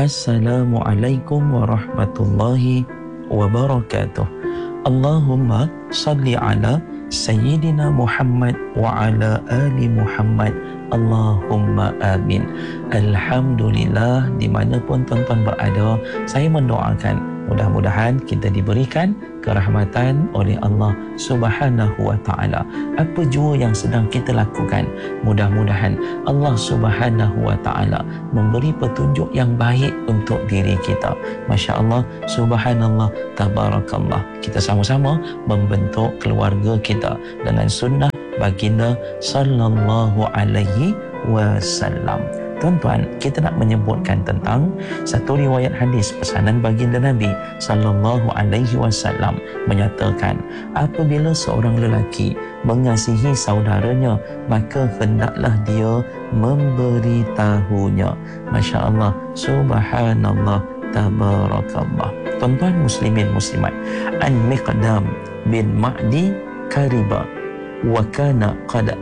Assalamualaikum warahmatullahi wabarakatuh. Allahumma salli ala Sayyidina Muhammad wa ala ali Muhammad. Allahumma amin. Alhamdulillah, dimanapun tuan-tuan berada, saya mendoakan mudah-mudahan kita diberikan kerahmatan oleh Allah Subhanahu wa ta'ala. Apa jua yang sedang kita lakukan, mudah-mudahan Allah Subhanahu wa ta'ala memberi petunjuk yang baik untuk diri kita. Masya Allah, subhanallah, tabarakallah. Kita sama-sama membentuk keluarga kita dengan sunnah baginda sallallahu alaihi wasallam. Tuan-tuan, kita nak menyebutkan tentang satu riwayat hadis pesanan baginda Nabi sallallahu alaihi wasallam menyatakan, apabila seorang lelaki mengasihi saudaranya, maka hendaklah dia memberitahunya. Masya Allah, subhanallah, tabarakallah. Tuan-tuan muslimin muslimat, An-Miqdam bin Ma'di Kariba wa kana qad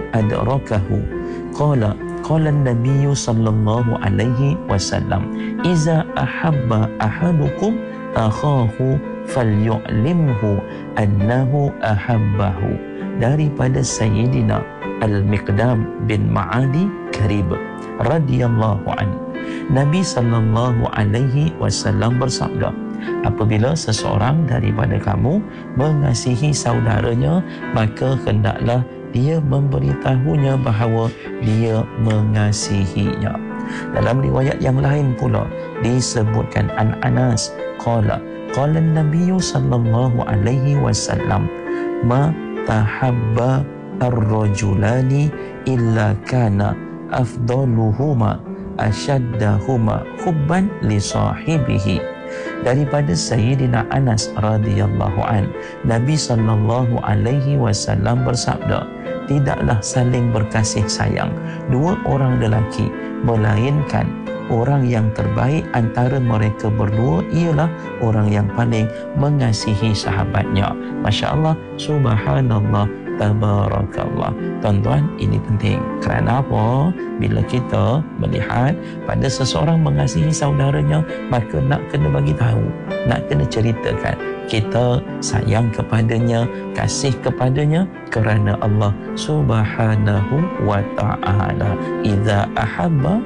adrakahu qala an-nabiy sallallahu alaihi wasallam, iza ahabba ahadukum akhahu falyu'limhu annahu ahabbahu. Daripada Sayyidina Al-Miqdam bin Ma'adi Karib radhiyallahu anhu, Nabi sallallahu alaihi wasallam bersabda, apabila seseorang daripada kamu mengasihi saudaranya, maka hendaklah dia memberitahunya bahawa dia mengasihinya. Dalam riwayat yang lain pula disebutkan an Anas qala an-nabiy sallallahu alaihi wasallam, ma tahabba ar-rajulani illa kana afdaluhuma ashaddahuma hubban li sahibihi. Daripada Sayyidina Anas radhiyallahu an, Nabi sallallahu alaihi wasallam bersabda, tidaklah saling berkasih sayang dua orang lelaki, melainkan orang yang terbaik antara mereka berdua ialah orang yang paling mengasihi sahabatnya. Masya Allah, subhanallah, tabarakallah. Tuan-tuan, ini penting. Kerana apa? Bila kita melihat pada seseorang mengasihi saudaranya, maka nak kena bagi tahu, nak kena ceritakan kita sayang kepadanya, kasih kepadanya kerana Allah Subhanahu wa ta'ala. Idza ahabba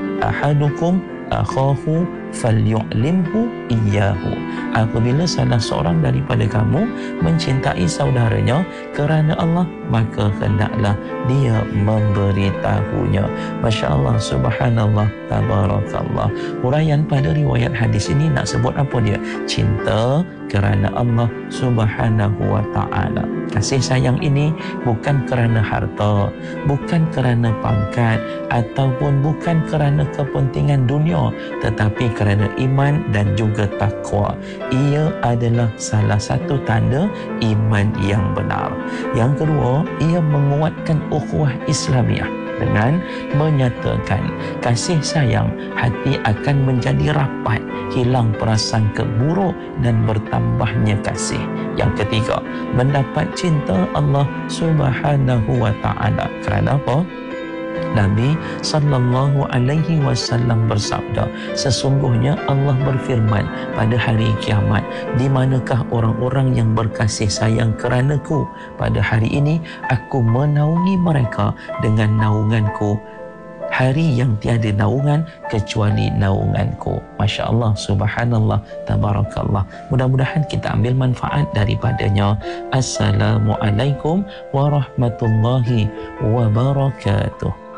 ahadukum akhahu falyu'limhu iyyahu. Apabila salah seorang daripada kamu mencintai saudaranya kerana Allah, maka hendaklah dia memberitahunya. Masya Allah, subhanallah, tabarakallah. Huraian pada riwayat hadis ini nak sebut apa dia? Cinta kerana Allah Subhanahu wa ta'ala. Kasih sayang ini bukan kerana harta, bukan kerana pangkat, ataupun bukan kerana kepentingan dunia, tetapi kerana iman dan juga takwa. Ia adalah salah satu tanda iman yang benar. Yang kedua, ia menguatkan ukhuwah Islamiah dengan menyatakan kasih sayang, hati akan menjadi rapat, hilang prasangka buruk dan bertambahnya kasih. Yang ketiga, mendapat cinta Allah Subhanahu wa ta'ala. Kerana apa? Nabi sallallahu alaihi wasallam bersabda, sesungguhnya Allah berfirman pada hari kiamat, di manakah orang-orang yang berkasih sayang keranaku? Pada hari ini aku menaungi mereka dengan naunganku, hari yang tiada naungan kecuali naunganku. Masya Allah, subhanallah, tabarakallah. Mudah-mudahan kita ambil manfaat daripadanya. Assalamualaikum warahmatullahi wabarakatuh.